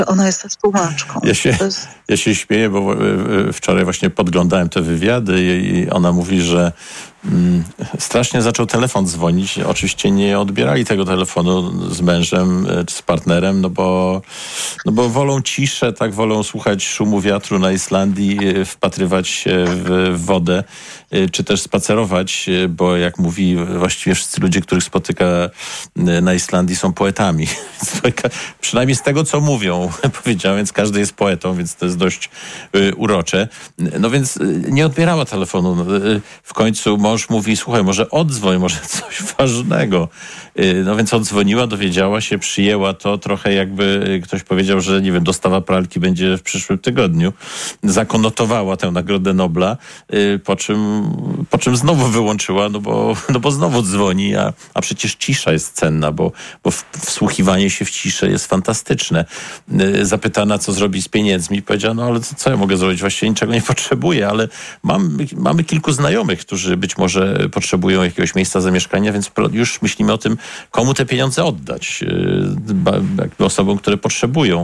Ona jest też tłumaczką. Ja się śmieję, bo wczoraj właśnie podglądałem te wywiady i ona mówi, że strasznie zaczął telefon dzwonić. Oczywiście nie odbierali tego telefonu z mężem czy z partnerem, no bo wolą ciszę, tak, wolą słuchać szumu wiatru na Islandii, wpatrywać się w wodę, czy też spacerować, bo jak mówi, właściwie wszyscy ludzie, których spotyka na Islandii, są poetami. Przynajmniej z tego, co mówią, powiedziałem, więc każdy jest poetą, więc to jest dość urocze. No więc nie odbierała telefonu. W końcu mąż mówi, słuchaj, może odzwoń, może coś ważnego. No więc odzwoniła, dowiedziała się, przyjęła to trochę jakby ktoś powiedział, że nie wiem, dostawa pralki będzie w przyszłym tygodniu. Zakonotowała tę Nagrodę Nobla, po czym znowu wyłączyła, no bo znowu dzwoni, a przecież cisza jest cenna, bo wsłuchiwanie się w ciszę jest fantastyczne. Zapytana, co zrobi z pieniędzmi, powiedziała, no ale co ja mogę zrobić? Właściwie niczego nie potrzebuję, ale mamy kilku znajomych, którzy być może potrzebują jakiegoś miejsca zamieszkania, więc już myślimy o tym, komu te pieniądze oddać. Jakby osobom, które potrzebują.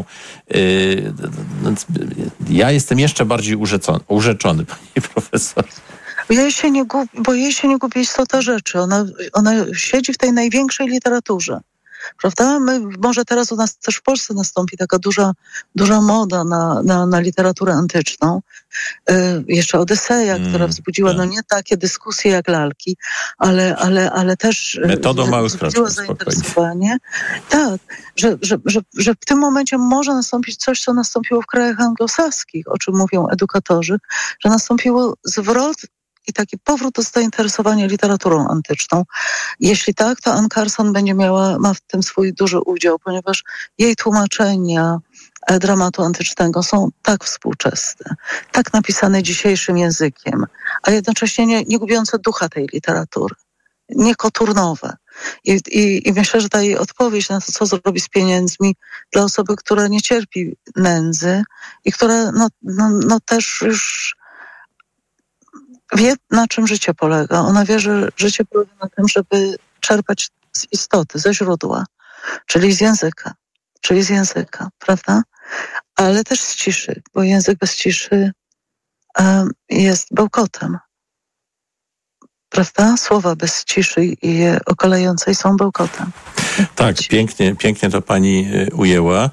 Ja jestem jeszcze bardziej urzeczony, pani profesor. Bo jej się nie gubi istota rzeczy. Ona siedzi w tej największej literaturze. Prawda? Może teraz u nas też w Polsce nastąpi taka duża moda na literaturę antyczną. Jeszcze Odyseja, która wzbudziła no nie takie dyskusje jak lalki, ale też metodą małych wzbudziła zainteresowanie. Tak, że w tym momencie może nastąpić coś, co nastąpiło w krajach anglosaskich, o czym mówią edukatorzy, że nastąpiło zwrot i taki powrót do zainteresowania literaturą antyczną. Jeśli tak, to Anne Carson ma w tym swój duży udział, ponieważ jej tłumaczenia dramatu antycznego są tak współczesne, tak napisane dzisiejszym językiem, a jednocześnie nie gubiące ducha tej literatury, nie koturnowe. I myślę, że ta jej odpowiedź na to, co zrobi z pieniędzmi dla osoby, która nie cierpi nędzy i która no też już wie, na czym życie polega. Ona wie, że życie polega na tym, żeby czerpać z istoty, ze źródła, czyli z języka, prawda? Ale też z ciszy, bo język bez ciszy jest bełkotem. Prawda? Słowa bez ciszy i je okalającej są bełkotem. Tak, pięknie to pani ujęła.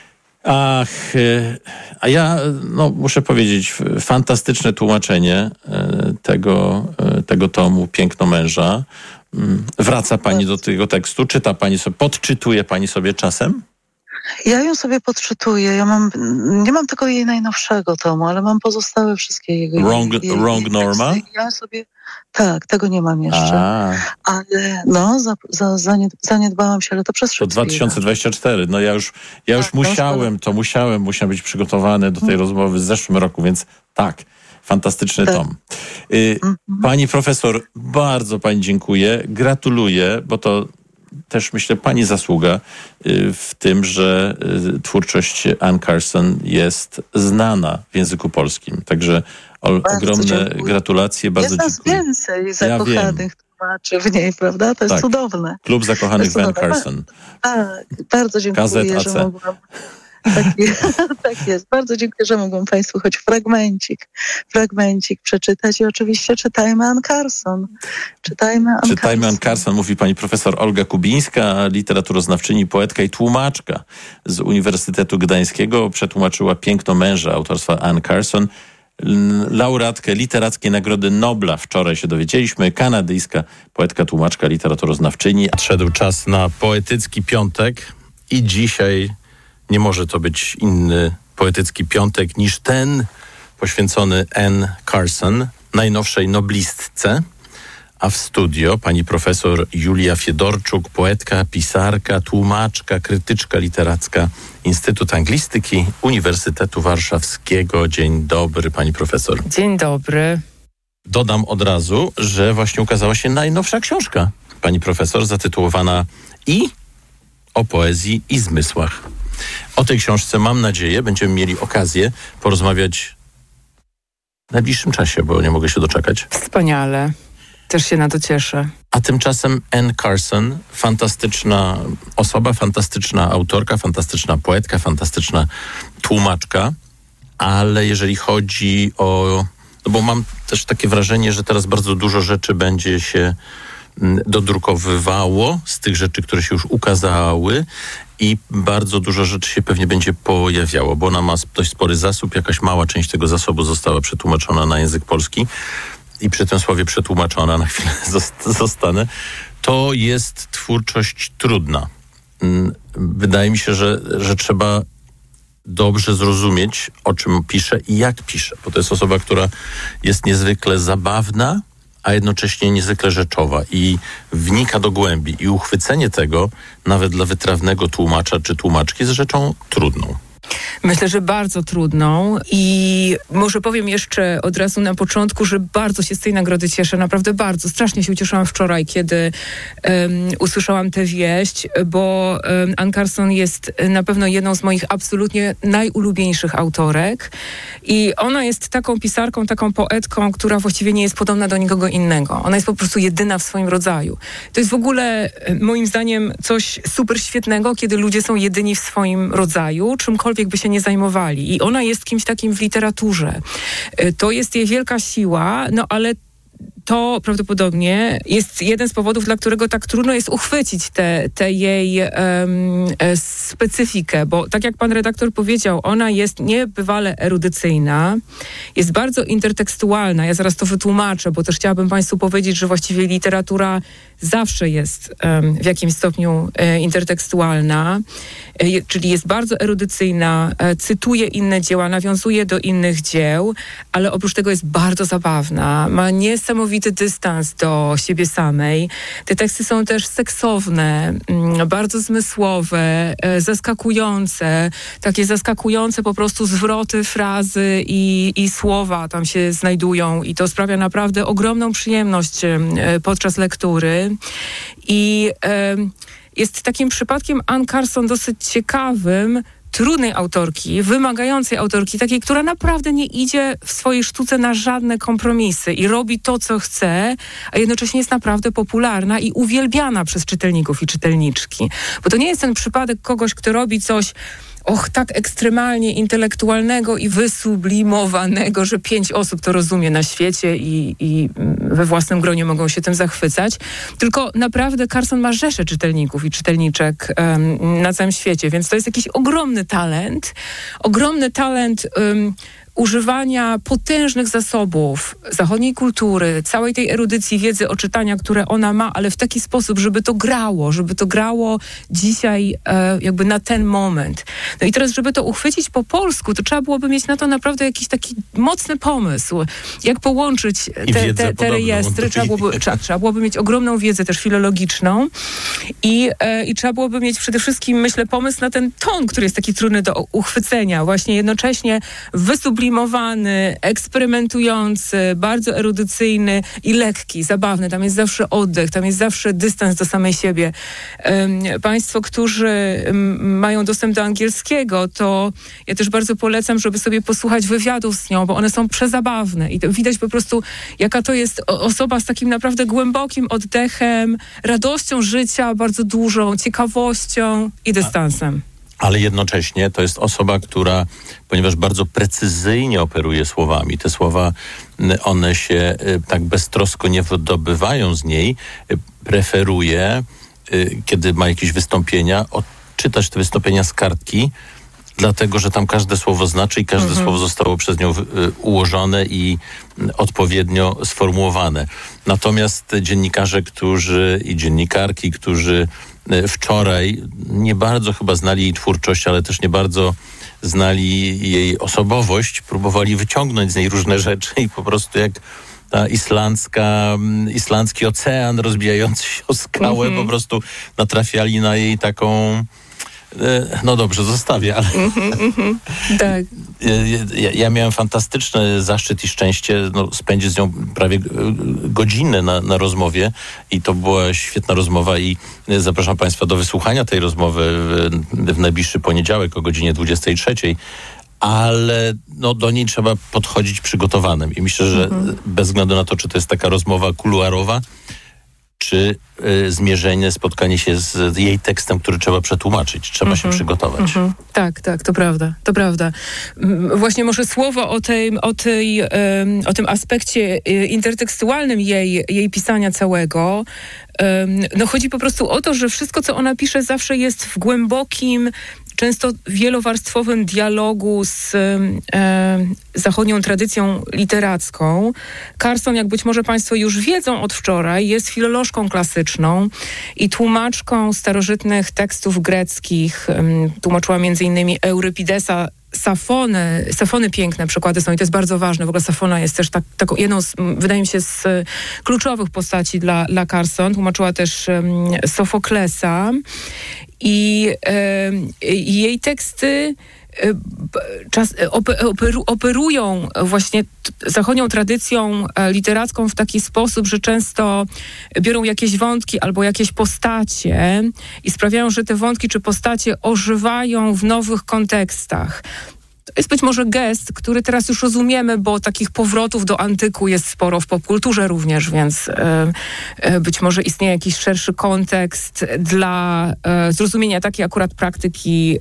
A ja muszę powiedzieć, fantastyczne tłumaczenie tego tomu Piękno męża. Wraca pani do tego tekstu? Czyta pani sobie, podczytuje pani sobie czasem? Ja ją sobie podczytuję. Nie mam tylko jej najnowszego tomu, ale mam pozostałe wszystkie jego Wrong Norma? Ja sobie... Tak, tego nie mam jeszcze. Ale zaniedbałam się, ale to przez To 2024. No ja już musiałem być przygotowany do tej rozmowy w zeszłym roku, więc tak, fantastyczny tom. Pani profesor, bardzo pani dziękuję, gratuluję, bo to też myślę pani zasługa w tym, że twórczość Anne Carson jest znana w języku polskim. Także ogromne gratulacje, bardzo dziękuję. Jest nas więcej zakochanych tłumaczy w niej, prawda? To jest cudowne. Klub zakochanych w Anne Carson. Tak, bardzo dziękuję, że mogłam... Tak jest. Bardzo dziękuję, że mogłam państwu choć fragmencik przeczytać i oczywiście czytajmy Anne Carson. Czytajmy Anne Carson, mówi pani profesor Olga Kubińska, literaturoznawczyni, poetka i tłumaczka z Uniwersytetu Gdańskiego. Przetłumaczyła Piękno męża autorstwa Anne Carson. Laureatkę Literackiej Nagrody Nobla. Wczoraj się dowiedzieliśmy. Kanadyjska poetka, tłumaczka, literaturoznawczyni. Nadszedł czas na poetycki piątek i dzisiaj nie może to być inny poetycki piątek niż ten poświęcony Anne Carson, najnowszej noblistce. A w studio pani profesor Julia Fiedorczuk, poetka, pisarka, tłumaczka, krytyczka literacka, Instytut Anglistyki Uniwersytetu Warszawskiego. Dzień dobry, pani profesor. Dzień dobry. Dodam od razu, że właśnie ukazała się najnowsza książka pani profesor, zatytułowana I o poezji i zmysłach. O tej książce, mam nadzieję, będziemy mieli okazję porozmawiać w najbliższym czasie, bo nie mogę się doczekać. Wspaniale. Też się na to cieszę. A tymczasem Anne Carson, fantastyczna osoba, fantastyczna autorka, fantastyczna poetka, fantastyczna tłumaczka, ale jeżeli chodzi o... No bo mam też takie wrażenie, że teraz bardzo dużo rzeczy będzie się dodrukowywało z tych rzeczy, które się już ukazały i bardzo dużo rzeczy się pewnie będzie pojawiało, bo ona ma dość spory zasób, jakaś mała część tego zasobu została przetłumaczona na język polski i przy tym słowie przetłumaczona na chwilę zostanę. To jest twórczość trudna. Wydaje mi się, że trzeba dobrze zrozumieć, o czym pisze i jak pisze, bo to jest osoba, która jest niezwykle zabawna, a jednocześnie niezwykle rzeczowa i wnika do głębi. I uchwycenie tego, nawet dla wytrawnego tłumacza czy tłumaczki, jest rzeczą trudną. Myślę, że bardzo trudną i może powiem jeszcze od razu na początku, że bardzo się z tej nagrody cieszę, naprawdę bardzo. Strasznie się ucieszyłam wczoraj, kiedy usłyszałam tę wieść, bo Anne Carson jest na pewno jedną z moich absolutnie najulubieńszych autorek i ona jest taką pisarką, taką poetką, która właściwie nie jest podobna do nikogo innego. Ona jest po prostu jedyna w swoim rodzaju. To jest w ogóle moim zdaniem coś super świetnego, kiedy ludzie są jedyni w swoim rodzaju, czymkolwiek by się nie zajmowali. I ona jest kimś takim w literaturze. To jest jej wielka siła, no ale to prawdopodobnie jest jeden z powodów, dla którego tak trudno jest uchwycić tę jej specyfikę, bo tak jak pan redaktor powiedział, ona jest niebywale erudycyjna, jest bardzo intertekstualna. Ja zaraz to wytłumaczę, bo też chciałabym państwu powiedzieć, że właściwie literatura zawsze jest w jakimś stopniu intertekstualna, czyli jest bardzo erudycyjna, cytuje inne dzieła, nawiązuje do innych dzieł, ale oprócz tego jest bardzo zabawna, ma niesamowity dystans do siebie samej. Te teksty są też seksowne, bardzo zmysłowe, zaskakujące, takie zaskakujące po prostu zwroty, frazy i słowa tam się znajdują i to sprawia naprawdę ogromną przyjemność podczas lektury. I jest takim przypadkiem Anne Carson dosyć ciekawym, trudnej autorki, wymagającej autorki, takiej, która naprawdę nie idzie w swojej sztuce na żadne kompromisy i robi to, co chce, a jednocześnie jest naprawdę popularna i uwielbiana przez czytelników i czytelniczki. Bo to nie jest ten przypadek kogoś, kto robi coś tak ekstremalnie intelektualnego i wysublimowanego, że 5 osób to rozumie na świecie i we własnym gronie mogą się tym zachwycać. Tylko naprawdę Carson ma rzeszę czytelników i czytelniczek na całym świecie, więc to jest jakiś ogromny talent używania potężnych zasobów zachodniej kultury, całej tej erudycji, wiedzy o czytania, które ona ma, ale w taki sposób, żeby to grało dzisiaj jakby na ten moment. No i teraz, żeby to uchwycić po polsku, to trzeba byłoby mieć na to naprawdę jakiś taki mocny pomysł, jak połączyć te rejestry. Trzeba byłoby mieć ogromną wiedzę też filologiczną i trzeba byłoby mieć przede wszystkim, myślę, pomysł na ten ton, który jest taki trudny do uchwycenia. Właśnie jednocześnie wysublimowany, eksperymentujący, bardzo erudycyjny i lekki, zabawny. Tam jest zawsze oddech, tam jest zawsze dystans do samej siebie. Państwo, którzy mają dostęp do angielskiego, to ja też bardzo polecam, żeby sobie posłuchać wywiadów z nią, bo one są przezabawne i to widać po prostu, jaka to jest osoba z takim naprawdę głębokim oddechem, radością życia, bardzo dużą, ciekawością i dystansem. Ale jednocześnie to jest osoba, która, ponieważ bardzo precyzyjnie operuje słowami, te słowa, one się tak beztrosko nie wydobywają z niej, preferuje, kiedy ma jakieś wystąpienia, odczytać te wystąpienia z kartki, dlatego, że tam każde słowo znaczy i każde słowo zostało przez nią ułożone i odpowiednio sformułowane. Natomiast dziennikarze i dziennikarki, którzy wczoraj nie bardzo chyba znali jej twórczość, ale też nie bardzo znali jej osobowość, próbowali wyciągnąć z niej różne rzeczy i po prostu jak ta islandzki ocean rozbijający się o skałę, po prostu natrafiali na jej taką... No dobrze, zostawię, ale tak. Ja miałem fantastyczny zaszczyt i szczęście spędzić z nią prawie godzinę na rozmowie i to była świetna rozmowa i zapraszam Państwa do wysłuchania tej rozmowy w najbliższy poniedziałek o godzinie 23. Ale do niej trzeba podchodzić przygotowanym i myślę, że bez względu na to, czy to jest taka rozmowa kuluarowa, czy zmierzenie, spotkanie się z jej tekstem, który trzeba przetłumaczyć. Trzeba się przygotować. Tak, to prawda. Właśnie może słowo o tym aspekcie intertekstualnym jej pisania całego. No chodzi po prostu o to, że wszystko, co ona pisze, zawsze jest w głębokim, często wielowarstwowym dialogu z zachodnią tradycją literacką. Carson, jak być może Państwo już wiedzą od wczoraj, jest filolożką klasyczną i tłumaczką starożytnych tekstów greckich. Tłumaczyła m.in. Eurypidesa, Safony piękne przykłady są i to jest bardzo ważne. W ogóle Safona jest też taką jedną z, wydaje mi się, z kluczowych postaci dla Carson. Tłumaczyła też Sofoklesa i jej teksty operują właśnie zachodnią tradycją literacką w taki sposób, że często biorą jakieś wątki albo jakieś postacie i sprawiają, że te wątki czy postacie ożywają w nowych kontekstach. To jest być może gest, który teraz już rozumiemy, bo takich powrotów do antyku jest sporo w popkulturze również, więc być może istnieje jakiś szerszy kontekst dla zrozumienia takiej akurat praktyki,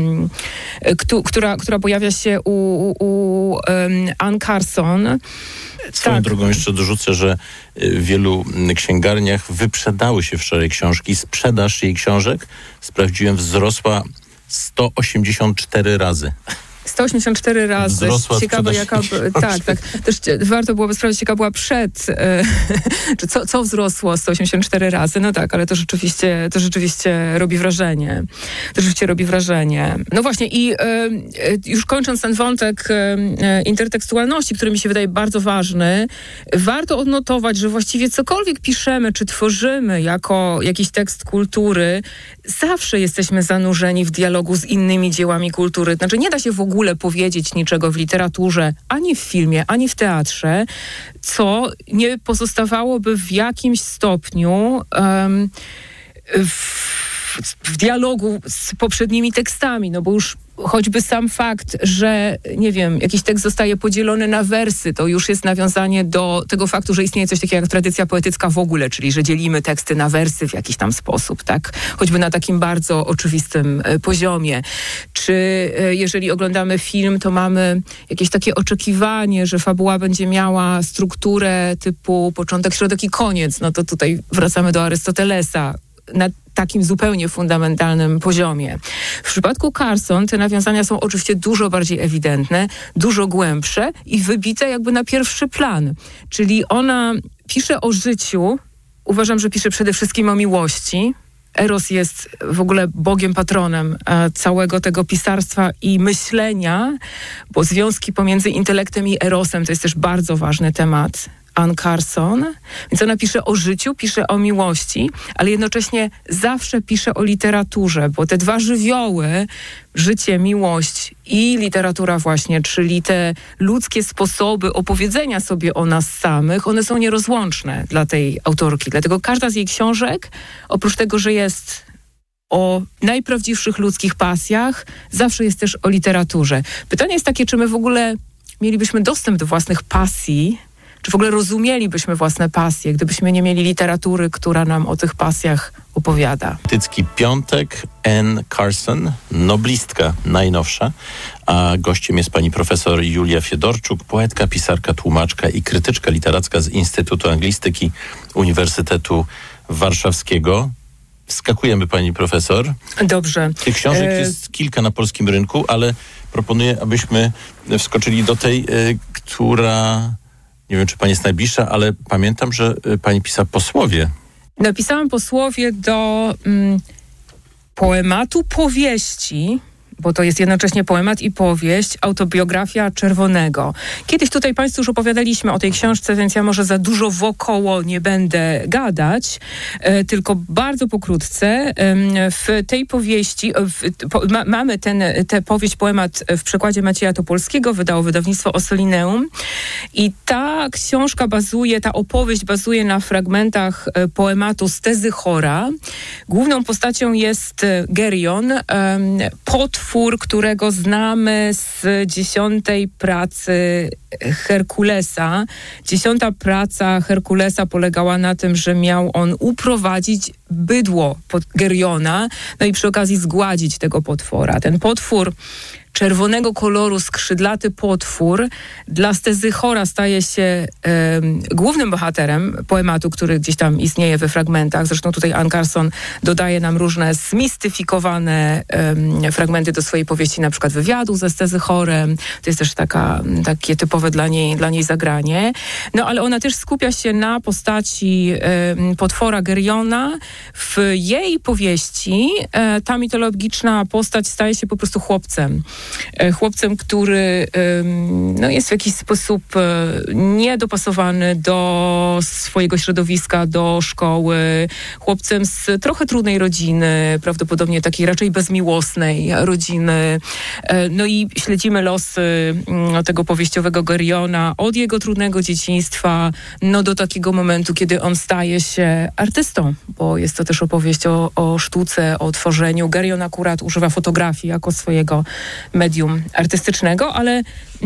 która pojawia się u Anne Carson. Swoją drogą jeszcze dorzucę, że w wielu księgarniach wyprzedały się wczoraj książki. Sprzedaż jej książek, sprawdziłem, wzrosła 184 razy. 184 razy. Wzrosła ciekawe, jaka... Tak. Też warto byłoby sprawdzić, jaka była przed... czy co wzrosło 184 razy. No tak, ale to rzeczywiście robi wrażenie. No właśnie i już kończąc ten wątek intertekstualności, który mi się wydaje bardzo ważny, warto odnotować, że właściwie cokolwiek piszemy, czy tworzymy jako jakiś tekst kultury, zawsze jesteśmy zanurzeni w dialogu z innymi dziełami kultury. Znaczy nie da się w ogóle powiedzieć niczego w literaturze, ani w filmie, ani w teatrze, co nie pozostawałoby w jakimś stopniu w dialogu z poprzednimi tekstami, no bo już choćby sam fakt, że, nie wiem, jakiś tekst zostaje podzielony na wersy, to już jest nawiązanie do tego faktu, że istnieje coś takiego jak tradycja poetycka w ogóle, czyli że dzielimy teksty na wersy w jakiś tam sposób, tak? Choćby na takim bardzo oczywistym poziomie. Czy jeżeli oglądamy film, to mamy jakieś takie oczekiwanie, że fabuła będzie miała strukturę typu początek, środek i koniec. No to tutaj wracamy do Arystotelesa. Na takim zupełnie fundamentalnym poziomie. W przypadku Carson te nawiązania są oczywiście dużo bardziej ewidentne, dużo głębsze i wybite jakby na pierwszy plan. Czyli ona pisze o życiu, uważam, że pisze przede wszystkim o miłości. Eros jest w ogóle Bogiem patronem całego tego pisarstwa i myślenia, bo związki pomiędzy intelektem i Erosem to jest też bardzo ważny temat Anne Carson, więc ona pisze o życiu, pisze o miłości, ale jednocześnie zawsze pisze o literaturze, bo te dwa żywioły, życie, miłość i literatura właśnie, czyli te ludzkie sposoby opowiedzenia sobie o nas samych, one są nierozłączne dla tej autorki. Dlatego każda z jej książek, oprócz tego, że jest o najprawdziwszych ludzkich pasjach, zawsze jest też o literaturze. Pytanie jest takie, czy my w ogóle mielibyśmy dostęp do własnych pasji, czy w ogóle rozumielibyśmy własne pasje, gdybyśmy nie mieli literatury, która nam o tych pasjach opowiada. Tycki piątek, Anne Carson, noblistka najnowsza, a gościem jest pani profesor Julia Fiedorczuk, poetka, pisarka, tłumaczka i krytyczka literacka z Instytutu Anglistyki Uniwersytetu Warszawskiego. Wskakujemy, pani profesor. Dobrze. Tych książek jest kilka na polskim rynku, ale proponuję, abyśmy wskoczyli do tej, która... Nie wiem, czy pani jest najbliższa, ale pamiętam, że pani pisała posłowie. Napisałam posłowie do poematu powieści, bo to jest jednocześnie poemat i powieść, autobiografia Czerwonego. Kiedyś tutaj Państwu już opowiadaliśmy o tej książce, więc ja może za dużo wokoło nie będę gadać, tylko bardzo pokrótce. W tej powieści mamy tę powieść, poemat w przekładzie Macieja Topolskiego, wydało wydawnictwo Ossolineum i ta książka ta opowieść bazuje na fragmentach poematu z Tezy Chora. Główną postacią jest Gerion, potwór, potwór, którego znamy z 10. pracy Herkulesa. 10. praca Herkulesa polegała na tym, że miał on uprowadzić bydło pod Geriona, no i przy okazji zgładzić tego potwora. Ten potwór, czerwonego koloru, skrzydlaty potwór, dla Stezychora staje się głównym bohaterem poematu, który gdzieś tam istnieje we fragmentach. Zresztą tutaj Anne Carson dodaje nam różne zmistyfikowane fragmenty do swojej powieści, na przykład wywiadu ze Stezychorem. To jest też takie typowe dla niej zagranie. No ale ona też skupia się na postaci potwora Geriona. W jej powieści ta mitologiczna postać staje się po prostu chłopcem. Chłopcem, który jest w jakiś sposób niedopasowany do swojego środowiska, do szkoły. Chłopcem z trochę trudnej rodziny, prawdopodobnie takiej raczej bezmiłosnej rodziny. No i śledzimy losy tego powieściowego Geriona od jego trudnego dzieciństwa do takiego momentu, kiedy on staje się artystą, bo jest to też opowieść o sztuce, o tworzeniu. Gerion akurat używa fotografii jako swojego medium artystycznego, ale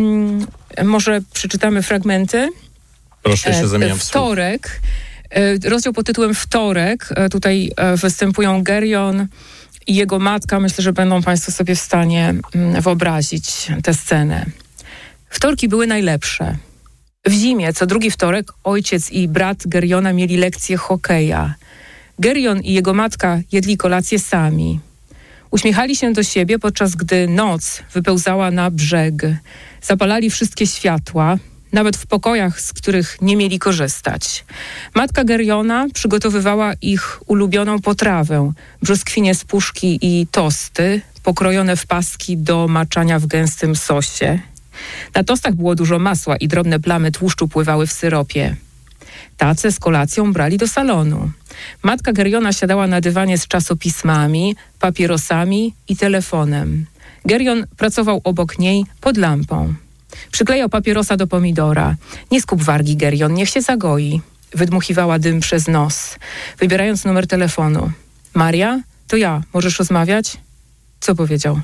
może przeczytamy fragmenty. Proszę, jeszcze zamieniam w Wtorek. Rozdział pod tytułem Wtorek. Tutaj występują Gerion i jego matka. Myślę, że będą Państwo sobie w stanie wyobrazić tę scenę. Wtorki były najlepsze. W zimie, co drugi wtorek, ojciec i brat Geriona mieli lekcję hokeja. Gerion i jego matka jedli kolację sami. Uśmiechali się do siebie, podczas gdy noc wypełzała na brzeg. Zapalali wszystkie światła, nawet w pokojach, z których nie mieli korzystać. Matka Geriona przygotowywała ich ulubioną potrawę, brzoskwinie z puszki i tosty, pokrojone w paski do maczania w gęstym sosie. Na tostach było dużo masła i drobne plamy tłuszczu pływały w syropie. Tacę z kolacją brali do salonu. Matka Geriona siadała na dywanie z czasopismami, papierosami i telefonem. Gerion pracował obok niej pod lampą. Przyklejał papierosa do pomidora. Nie skup wargi, Gerion, niech się zagoi. Wydmuchiwała dym przez nos, wybierając numer telefonu. Maria, to ja, możesz rozmawiać? Co powiedział?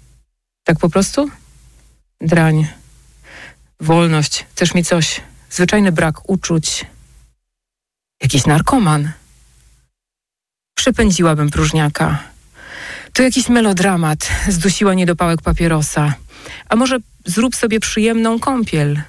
Tak po prostu? Drań. Wolność, też mi coś. Zwyczajny brak uczuć. Jakiś narkoman. Przepędziłabym próżniaka. To jakiś melodramat. Zdusiła niedopałek papierosa. A może zrób sobie przyjemną kąpiel?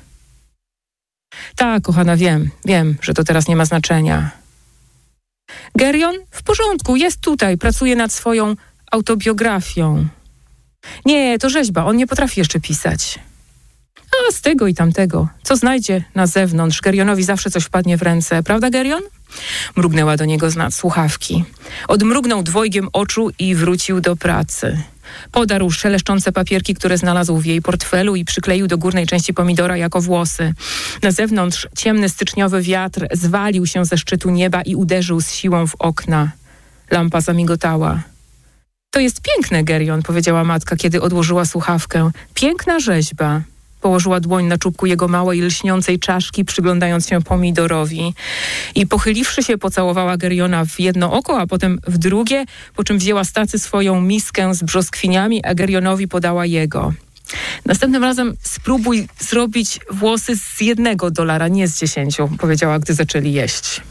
Tak, kochana, wiem, że to teraz nie ma znaczenia. Gerion? W porządku, jest tutaj, pracuje nad swoją autobiografią. Nie, to rzeźba, on nie potrafi jeszcze pisać. A z tego i tamtego. Co znajdzie na zewnątrz? Gerionowi zawsze coś wpadnie w ręce. Prawda, Gerion? Mrugnęła do niego z nadsłuchawki. Odmrugnął dwojgiem oczu i wrócił do pracy. Podarł szeleszczące papierki, które znalazł w jej portfelu i przykleił do górnej części pomidora jako włosy. Na zewnątrz ciemny styczniowy wiatr zwalił się ze szczytu nieba i uderzył z siłą w okna. Lampa zamigotała. To jest piękne, Gerion, powiedziała matka, kiedy odłożyła słuchawkę. Piękna rzeźba. Położyła dłoń na czubku jego małej, lśniącej czaszki, przyglądając się pomidorowi. I pochyliwszy się, pocałowała Geriona w jedno oko, a potem w drugie, po czym wzięła z tacy swoją miskę z brzoskwiniami, a Gerionowi podała jego. Następnym razem spróbuj zrobić włosy z $1, nie z 10, powiedziała, gdy zaczęli jeść.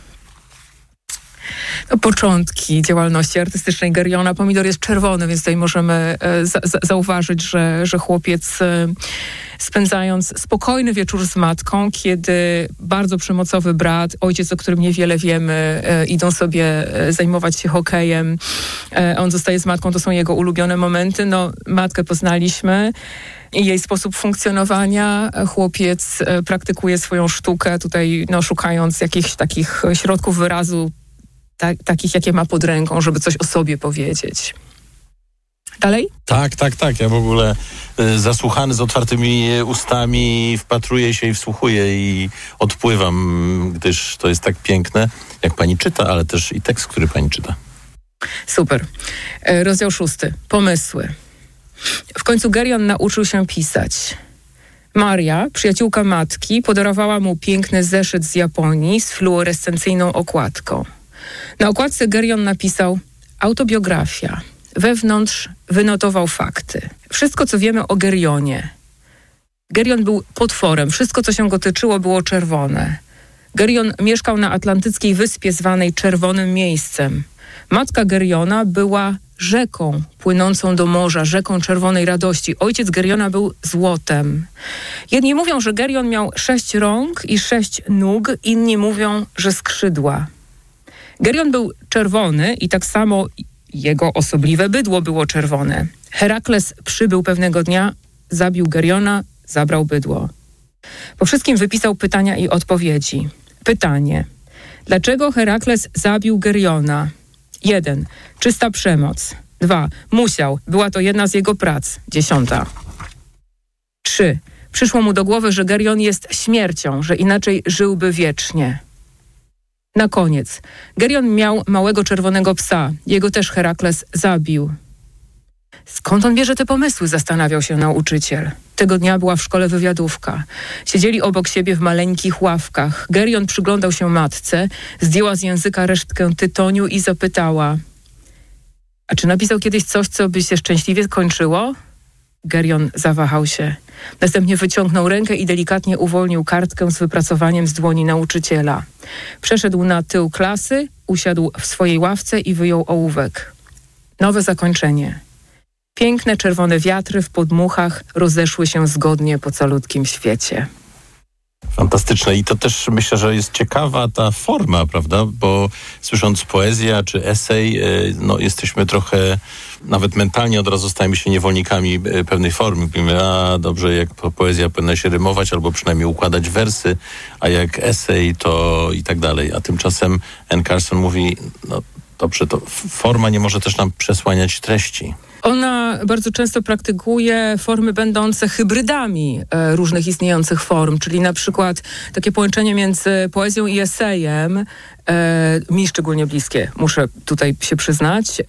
Początki działalności artystycznej Geriona. Pomidor jest czerwony, więc tutaj możemy zauważyć, że chłopiec, spędzając spokojny wieczór z matką, kiedy bardzo przemocowy brat, ojciec, o którym niewiele wiemy, idą sobie zajmować się hokejem, on zostaje z matką, to są jego ulubione momenty. No, matkę poznaliśmy i jej sposób funkcjonowania. Chłopiec praktykuje swoją sztukę, tutaj szukając jakichś takich środków wyrazu, takich, jakie ma pod ręką, żeby coś o sobie powiedzieć. Dalej? Tak. Ja w ogóle zasłuchany z otwartymi ustami wpatruję się i wsłuchuję i odpływam, gdyż to jest tak piękne, jak pani czyta, ale też i tekst, który pani czyta. Super. Rozdział 6. Pomysły. W końcu Gerion nauczył się pisać. Maria, przyjaciółka matki, podarowała mu piękny zeszyt z Japonii z fluorescencyjną okładką. Na okładce Gerion napisał autobiografia. Wewnątrz wynotował fakty. Wszystko, co wiemy o Gerionie. Gerion był potworem. Wszystko, co się go tyczyło, było czerwone. Gerion mieszkał na atlantyckiej wyspie zwanej Czerwonym Miejscem. Matka Geriona była rzeką płynącą do morza, rzeką czerwonej radości. Ojciec Geriona był złotem. Jedni mówią, że Gerion miał 6 rąk i 6 nóg, inni mówią, że skrzydła. Gerion był czerwony i tak samo jego osobliwe bydło było czerwone. Herakles przybył pewnego dnia, zabił Geriona, zabrał bydło. Po wszystkim wypisał pytania i odpowiedzi. Pytanie. Dlaczego Herakles zabił Geriona? 1. Czysta przemoc. 2. Musiał. Była to jedna z jego prac. 10. 3. Przyszło mu do głowy, że Gerion jest śmiercią, że inaczej żyłby wiecznie. Na koniec. Gerion miał małego czerwonego psa. Jego też Herakles zabił. Skąd on bierze te pomysły? Zastanawiał się nauczyciel. Tego dnia była w szkole wywiadówka. Siedzieli obok siebie w maleńkich ławkach. Gerion przyglądał się matce, zdjęła z języka resztkę tytoniu i zapytała: a czy napisał kiedyś coś, co by się szczęśliwie skończyło? Gerion zawahał się. Następnie wyciągnął rękę i delikatnie uwolnił kartkę z wypracowaniem z dłoni nauczyciela. Przeszedł na tył klasy, usiadł w swojej ławce i wyjął ołówek. Nowe zakończenie. Piękne czerwone wiatry w podmuchach rozeszły się zgodnie po calutkim świecie. Fantastyczne i to też myślę, że jest ciekawa ta forma, prawda? Bo słysząc poezja czy esej, jesteśmy trochę, nawet mentalnie od razu stajemy się niewolnikami pewnej formy. Mówimy, dobrze, jak poezja powinna się rymować albo przynajmniej układać wersy, a jak esej to i tak dalej. A tymczasem Anne Carson mówi, dobrze, to forma nie może też nam przesłaniać treści. Ona bardzo często praktykuje formy będące hybrydami różnych istniejących form, czyli na przykład takie połączenie między poezją i esejem, mi szczególnie bliskie, muszę tutaj się przyznać,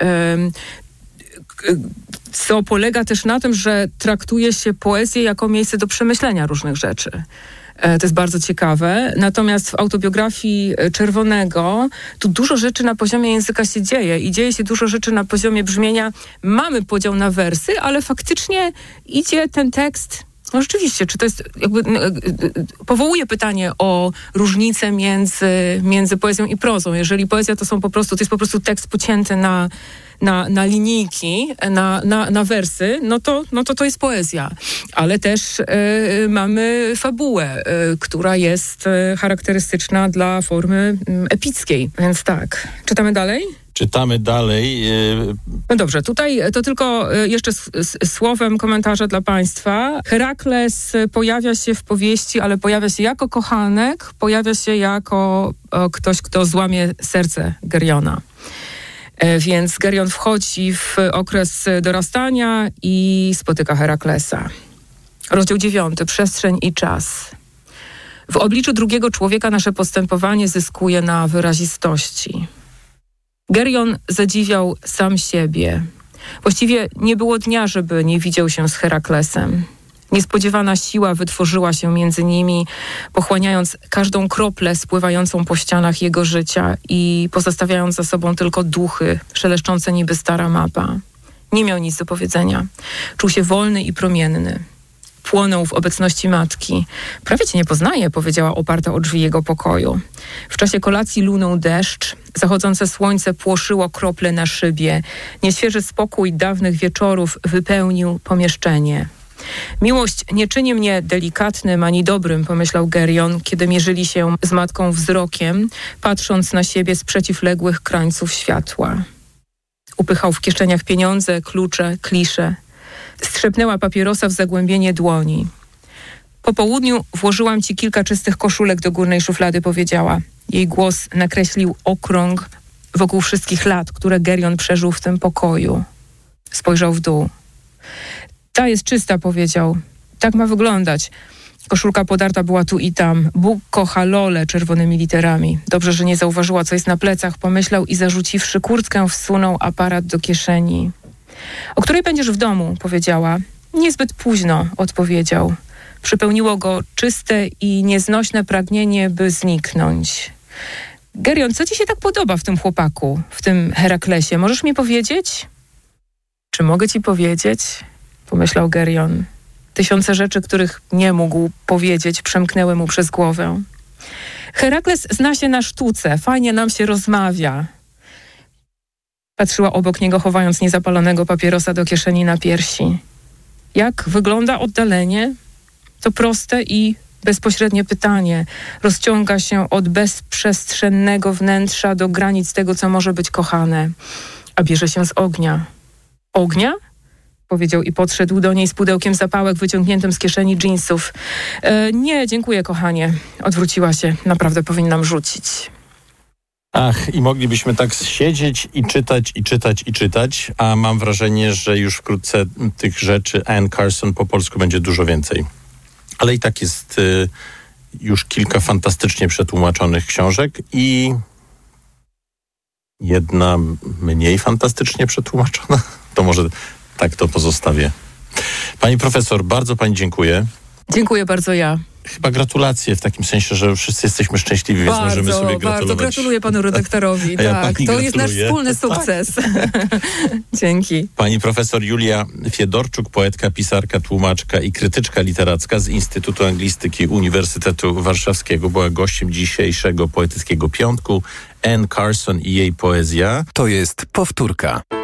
co polega też na tym, że traktuje się poezję jako miejsce do przemyślenia różnych rzeczy. To jest bardzo ciekawe. Natomiast w autobiografii Czerwonego tu dużo rzeczy na poziomie języka się dzieje i dzieje się dużo rzeczy na poziomie brzmienia. Mamy podział na wersy, ale faktycznie idzie ten tekst. No rzeczywiście, czy to jest powołuje pytanie o różnicę między poezją i prozą. Jeżeli poezja to jest po prostu tekst pocięty na linijki, na wersy, to jest poezja. Ale też mamy fabułę, która jest charakterystyczna dla formy epickiej. Więc tak. Czytamy dalej? Czytamy dalej. No dobrze, tutaj to tylko jeszcze słowem komentarza dla Państwa. Herakles pojawia się w powieści, ale pojawia się jako kochanek, pojawia się jako ktoś, kto złamie serce Geriona. Więc Gerion wchodzi w okres dorastania i spotyka Heraklesa. Rozdział 9. Przestrzeń i czas. W obliczu drugiego człowieka nasze postępowanie zyskuje na wyrazistości. Gerion zadziwiał sam siebie. Właściwie nie było dnia, żeby nie widział się z Heraklesem. Niespodziewana siła wytworzyła się między nimi, pochłaniając każdą kroplę spływającą po ścianach jego życia i pozostawiając za sobą tylko duchy, szeleszczące niby stara mapa. Nie miał nic do powiedzenia. Czuł się wolny i promienny. Płonął w obecności matki. Prawie cię nie poznaję, powiedziała oparta o drzwi jego pokoju. W czasie kolacji lunął deszcz. Zachodzące słońce płoszyło krople na szybie. Nieświeży spokój dawnych wieczorów wypełnił pomieszczenie. Miłość nie czyni mnie delikatnym ani dobrym, pomyślał Gerion, kiedy mierzyli się z matką wzrokiem, patrząc na siebie z przeciwległych krańców światła. Upychał w kieszeniach pieniądze, klucze, klisze. Strzepnęła papierosa w zagłębienie dłoni. Po południu włożyłam ci kilka czystych koszulek do górnej szuflady, powiedziała. Jej głos nakreślił okrąg wokół wszystkich lat, które Gerion przeżył w tym pokoju. Spojrzał w dół. Ta jest czysta, powiedział. Tak ma wyglądać. Koszulka podarta była tu i tam. Bóg kocha Lolę czerwonymi literami. Dobrze, że nie zauważyła, co jest na plecach, pomyślał i zarzuciwszy kurtkę, wsunął aparat do kieszeni. O której będziesz w domu? Powiedziała. Niezbyt późno, odpowiedział. Przypełniło go czyste i nieznośne pragnienie, by zniknąć. Gerion, co ci się tak podoba w tym chłopaku, w tym Heraklesie? Możesz mi powiedzieć? Czy mogę ci powiedzieć? Pomyślał Geryon. Tysiące rzeczy, których nie mógł powiedzieć, przemknęły mu przez głowę. Herakles zna się na sztuce, fajnie nam się rozmawia. Patrzyła obok niego, chowając niezapalonego papierosa do kieszeni na piersi. Jak wygląda oddalenie? To proste i bezpośrednie pytanie. Rozciąga się od bezprzestrzennego wnętrza do granic tego, co może być kochane. A bierze się z ognia. Ognia? Powiedział i podszedł do niej z pudełkiem zapałek wyciągniętym z kieszeni dżinsów. Nie, dziękuję, kochanie. Odwróciła się. Naprawdę powinnam rzucić. Ach, i moglibyśmy tak siedzieć i czytać, a mam wrażenie, że już wkrótce tych rzeczy Anne Carson po polsku będzie dużo więcej. Ale i tak jest już kilka fantastycznie przetłumaczonych książek i jedna mniej fantastycznie przetłumaczona. To może tak to pozostawię. Pani profesor, bardzo pani dziękuję. Dziękuję bardzo ja. Chyba gratulacje w takim sensie, że wszyscy jesteśmy szczęśliwi, więc możemy sobie gratulować. Bardzo gratuluję panu redaktorowi. Tak, to jest nasz wspólny sukces. Dzięki. Pani profesor Julia Fiedorczuk, poetka, pisarka, tłumaczka i krytyczka literacka z Instytutu Anglistyki Uniwersytetu Warszawskiego, była gościem dzisiejszego Poetyckiego Piątku. Anne Carson i jej poezja. To jest powtórka.